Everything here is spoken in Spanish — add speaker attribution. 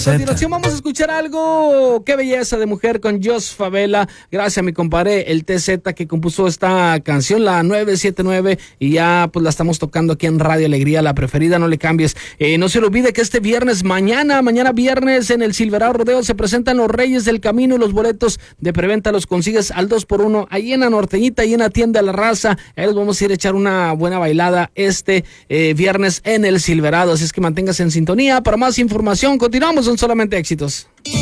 Speaker 1: A continuación vamos a escuchar algo, qué belleza de mujer con Jos Favela, gracias a mi compadre el TZ que compuso esta canción, la 979, y ya pues la estamos tocando aquí en Radio Alegría, la preferida, no le cambies. No se le olvide que este viernes, mañana viernes en el Silverado Rodeo se presentan los Reyes del Camino y los boletos de preventa los consigues al 2x1, ahí en la Norteñita, ahí en la tienda La Raza, ahí les vamos a ir a echar una buena bailada este viernes en el Silverado, así es que manténgase en sintonía. Para más información, continuamos, son solamente éxitos.